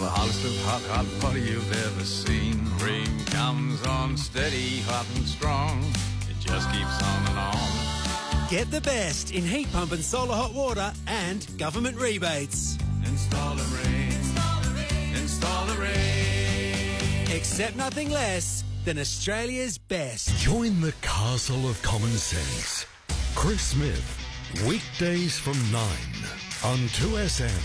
The hottest of hot party you've ever seen. Rain comes on steady, hot and strong. It just keeps on and on. Get the best in heat pump and solar hot water and government rebates. Install a rain. Install a rain. Accept nothing less than Australia's best. Join the castle of common sense. Chris Smith, weekdays from 9 on 2SM.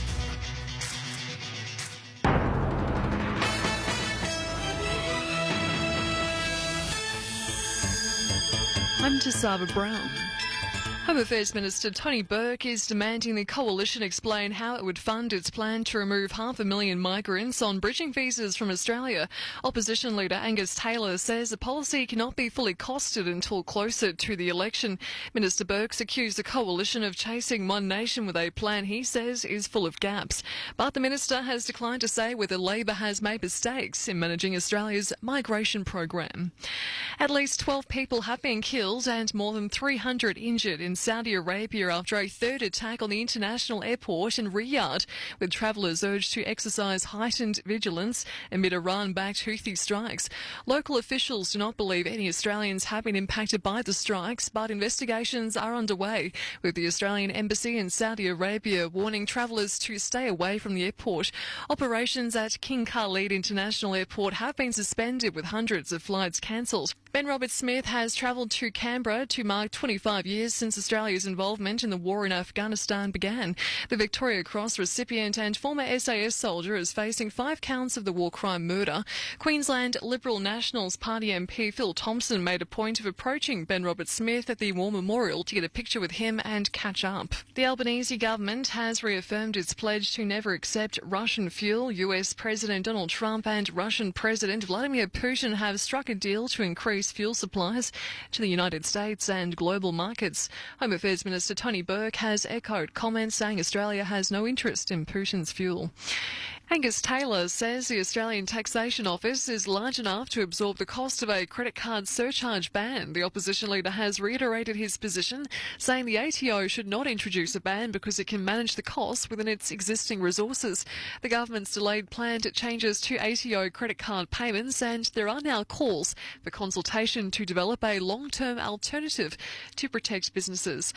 I'm Tasava Brown. Home Affairs Minister Tony Burke is demanding the Coalition explain how it would fund its plan to remove 500,000 migrants on bridging visas from Australia. Opposition leader Angus Taylor says the policy cannot be fully costed until closer to the election. Minister Burke's accused the Coalition of chasing one nation with a plan he says is full of gaps. But the minister has declined to say whether Labor has made mistakes in managing Australia's migration program. At least 12 people have been killed and more than 300 injured in Saudi Arabia after a third attack on the international airport in Riyadh, with travellers urged to exercise heightened vigilance amid Iran-backed Houthi strikes. Local officials do not believe any Australians have been impacted by the strikes, but investigations are underway, with the Australian Embassy in Saudi Arabia warning travellers to stay away from the airport. Operations at King Khalid International Airport have been suspended, with hundreds of flights cancelled. Ben Roberts-Smith has travelled to Canberra to mark 25 years since Australia's involvement in the war in Afghanistan began. The Victoria Cross recipient and former SAS soldier is facing 5 counts of the war crime murder. Queensland Liberal Nationals Party MP Phil Thompson made a point of approaching Ben Roberts-Smith at the War Memorial to get a picture with him and catch up. The Albanese government has reaffirmed its pledge to never accept Russian fuel. US President Donald Trump and Russian President Vladimir Putin have struck a deal to increase fuel supplies to the United States and global markets. Home Affairs Minister Tony Burke has echoed comments saying Australia has no interest in Putin's fuel. Angus Taylor says the Australian Taxation Office is large enough to absorb the cost of a credit card surcharge ban. The opposition leader has reiterated his position, saying the ATO should not introduce a ban because it can manage the costs within its existing resources. The government's delayed planned changes to ATO credit card payments, and there are now calls for consultation to develop a long-term alternative to protect businesses.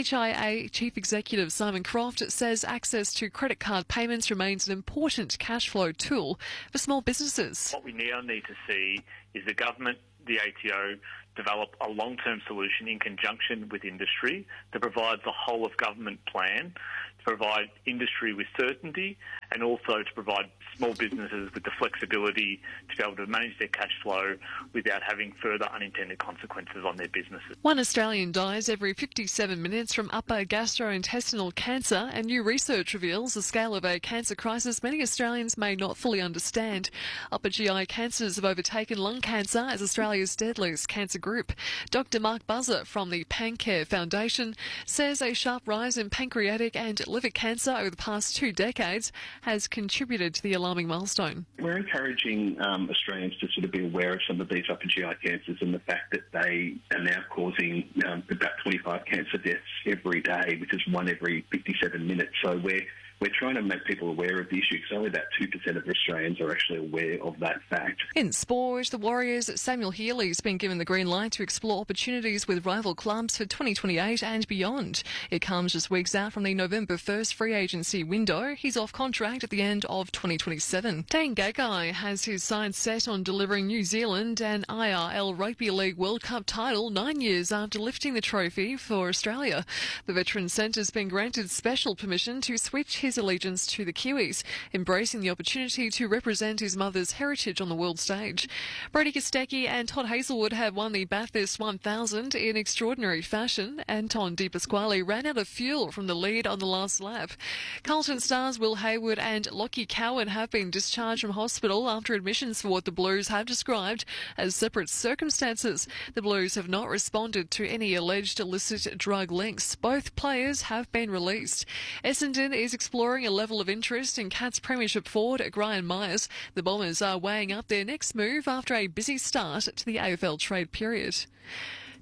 HIA Chief Executive Simon Croft says access to credit card payments remains an important cash flow tool for small businesses. What we now need to see is the government, the ATO, develop a long-term solution in conjunction with industry that provides a whole-of-government plan to provide industry with certainty and also to provide small businesses with the flexibility to be able to manage their cash flow without having further unintended consequences on their businesses. One Australian dies every 57 minutes from upper gastrointestinal cancer, and new research reveals the scale of a cancer crisis many Australians may not fully understand. Upper GI cancers have overtaken lung cancer as Australia's deadliest cancer group. Dr. Mark Buzzer from the PanCare Foundation says a sharp rise in pancreatic and liver cancer over the past 2 decades has contributed to the alarming milestone. We're encouraging Australians to sort of be aware of some of these upper GI cancers and the fact that they are now causing about 25 cancer deaths every day, which is one every 57 minutes. So we're trying to make people aware of the issue because only about 2% of Australians are actually aware of that fact. In sport, the Warriors' Samuel Healy's been given the green light to explore opportunities with rival clubs for 2028 and beyond. It comes just weeks out from the November 1st free agency window. He's off contract at the end of 2027. Dane Gagai has his sights set on delivering New Zealand an IRL Rugby League World Cup title 9 years after lifting the trophy for Australia. The Veterans Centre's been granted special permission to switch his allegiance to the Kiwis, embracing the opportunity to represent his mother's heritage on the world stage. Brady Kostecki and Todd Hazelwood have won the Bathurst 1000 in extraordinary fashion. Anton De Pasquale ran out of fuel from the lead on the last lap. Carlton stars Will Hayward and Lockie Cowan have been discharged from hospital after admissions for what the Blues have described as separate circumstances. The Blues have not responded to any alleged illicit drug links. Both players have been released. Essendon is exploring a level of interest in Cats Premiership forward Gryan Myers. The Bombers are weighing up their next move after a busy start to the AFL trade period.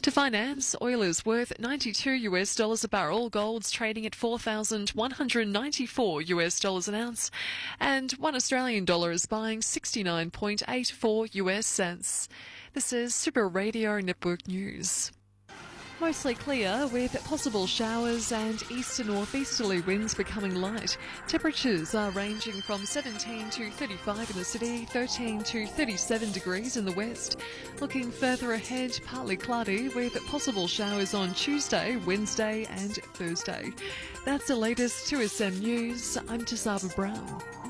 To finance, oil is worth $92 a barrel, gold's trading at $4,194 an ounce, and $1 Australian is buying 69.84 US cents. This is Super Radio Network News. Mostly clear with possible showers and east to northeasterly winds becoming light. Temperatures are ranging from 17 to 35 in the city, 13 to 37 degrees in the west. Looking further ahead, partly cloudy with possible showers on Tuesday, Wednesday and Thursday. That's the latest 2SM News. I'm Tasaba Brown.